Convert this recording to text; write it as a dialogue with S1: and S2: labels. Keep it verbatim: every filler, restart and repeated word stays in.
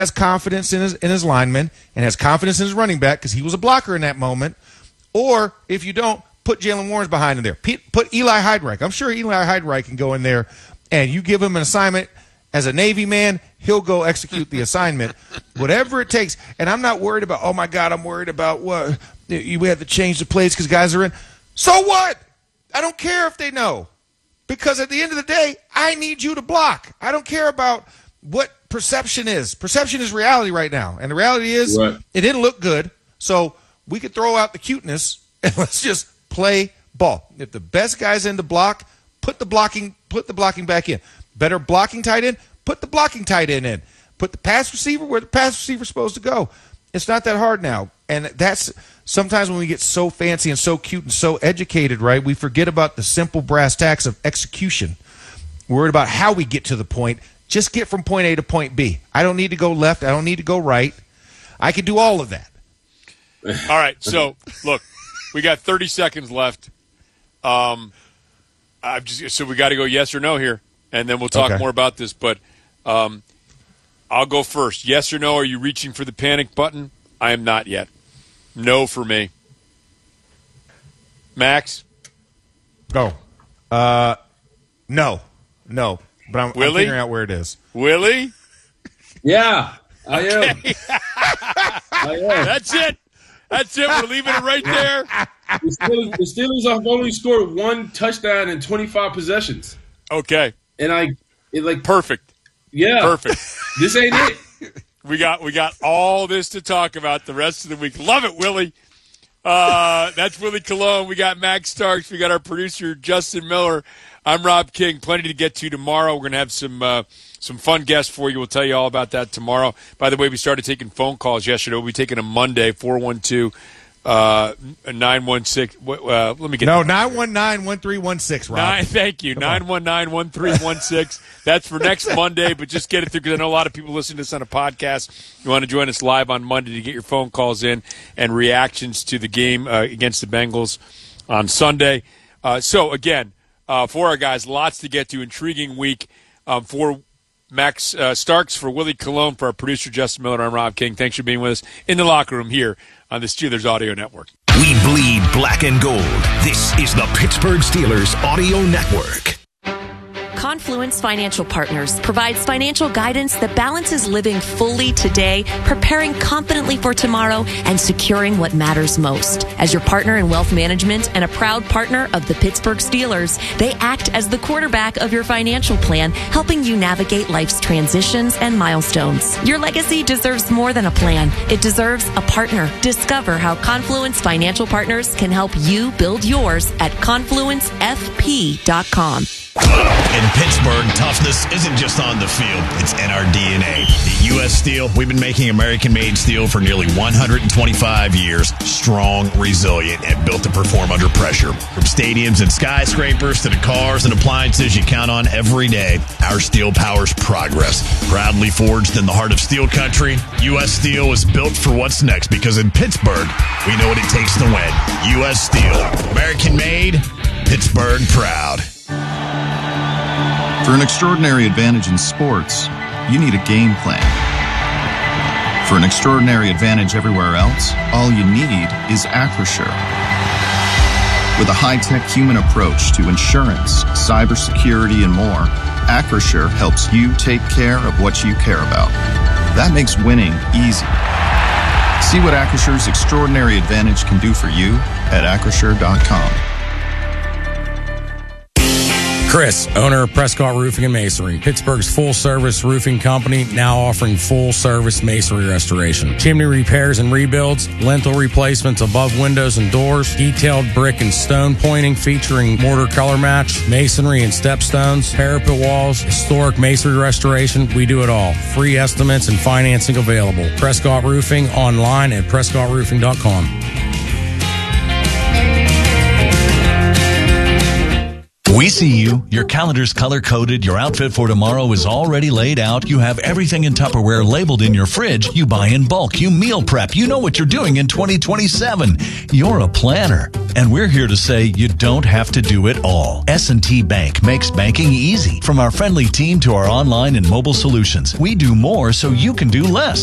S1: has confidence in his in his lineman and has confidence in his running back because he was a blocker in that moment. Or if you don't, put Jalen Warren behind him there. Put Eli Heidreich. I'm sure Eli Heidreich can go in there, and you give him an assignment as a Navy man, he'll go execute the assignment, whatever it takes. And I'm not worried about, oh, my God, I'm worried about what we have to change the plays because guys are in. So what? I don't care if they know. Because at the end of the day, I need you to block. I don't care about what perception is. Perception is reality right now. And the reality is right. It didn't look good. So we could throw out the cuteness and let's just play ball. If the best guy's in the block, put the blocking put the blocking back in. Better blocking tight end, put the blocking tight end in. Put the pass receiver where the pass receiver's supposed to go. It's not that hard now. And that's sometimes when we get so fancy and so cute and so educated, right, we forget about the simple brass tacks of execution. We're worried about how we get to the point. Just get from point A to point B. I don't need to go left. I don't need to go right. I can do all of that.
S2: All right, so, look, we got thirty seconds left. Um, I've just So we got to go yes or no here, and then we'll talk okay. more about this. But um, I'll go first. Yes or no, are you reaching for the panic button? I am not yet. No for me. Max?
S1: Go. Uh, no. No. But I'm, I'm figuring out where it is.
S2: Willie?
S3: Yeah, I
S2: okay.
S3: am. I am.
S2: That's it. That's it. We're leaving it right there.
S3: The Steelers, the Steelers have only scored one touchdown in twenty-five possessions.
S2: Okay.
S3: And I it like
S2: perfect.
S3: Yeah.
S2: Perfect.
S3: This ain't it.
S2: We got we got all this to talk about the rest of the week. Love it, Willie. Uh, that's Willie Colon. We got Max Starks. We got our producer, Justin Miller. I'm Rob King. Plenty to get to tomorrow. We're going to have some uh, some fun guests for you. We'll tell you all about that tomorrow. By the way, we started taking phone calls yesterday. We'll be taking them Monday, four one two, nine one six. Uh, let me get
S1: No, nine one nine, one three one six, Rob.
S2: Nine, thank you. nine one nine, one three one six. That's for next Monday, but just get it through because I know a lot of people listen to this on a podcast. You want to join us live on Monday to get your phone calls in and reactions to the game uh, against the Bengals on Sunday. Uh, so, again, Uh, for our guys, lots to get to. Intriguing week um, for Max uh, Starks, for Willie Colon, for our producer, Justin Miller. I'm Rob King. Thanks for being with us in the locker room here on the Steelers Audio Network.
S4: We bleed black and gold. This is the Pittsburgh Steelers Audio Network.
S5: Confluence Financial Partners provides financial guidance that balances living fully today, preparing confidently for tomorrow, and securing what matters most. As your partner in wealth management and a proud partner of the Pittsburgh Steelers, they act as the quarterback of your financial plan, helping you navigate life's transitions and milestones. Your legacy deserves more than a plan. It deserves a partner. Discover how Confluence Financial Partners can help you build yours at confluence f p dot com.
S6: In Pittsburgh, toughness isn't just on the field, it's in our D N A. At U S Steel, we've been making American-made steel for nearly one hundred twenty-five years. Strong, resilient, and built to perform under pressure. From stadiums and skyscrapers to the cars and appliances you count on every day, our steel powers progress. Proudly forged in the heart of steel country, U S Steel is built for what's next because in Pittsburgh, we know what it takes to win. U S Steel. American-made, Pittsburgh proud.
S7: For an extraordinary advantage in sports, you need a game plan. For an extraordinary advantage everywhere else, all you need is Acrisure. With a high-tech human approach to insurance, cybersecurity, and more, Acrisure helps you take care of what you care about. That makes winning easy. See what Acrisure's extraordinary advantage can do for you at acrisure dot com.
S8: Chris, owner of Prescott Roofing and Masonry, Pittsburgh's full-service roofing company, now offering full-service masonry restoration, chimney repairs and rebuilds, lintel replacements above windows and doors, detailed brick and stone pointing featuring mortar color match, masonry and stepstones, parapet walls, historic masonry restoration. We do it all. Free estimates and financing available. Prescott Roofing online at prescott roofing dot com.
S6: We see you. Your calendar's color-coded. Your outfit for tomorrow is already laid out. You have everything in Tupperware labeled in your fridge. You buy in bulk. You meal prep. You know what you're doing in twenty twenty-seven. You're a planner. And we're here to say you don't have to do it all. S and T Bank makes banking easy. From our friendly team to our online and mobile solutions, we do more so you can do less.